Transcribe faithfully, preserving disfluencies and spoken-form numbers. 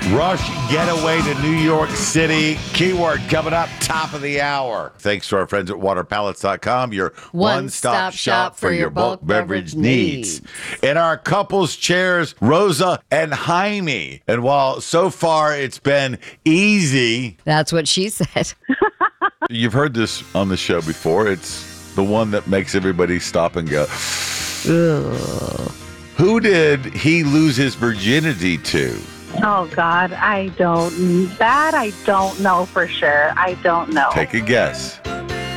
Rush getaway to New York City. Keyword coming up, top of the hour. Thanks to our friends at water pallets dot com, your one-stop shop for your bulk beverage needs. In our couples chairs, Rosa and Jaime. And while so far it's been easy. That's what she said. You've heard this on the show before. It's the one that makes everybody stop and go, ugh. Who did he lose his virginity to? Oh, God, I don't, that I don't know for sure. I don't know. Take a guess.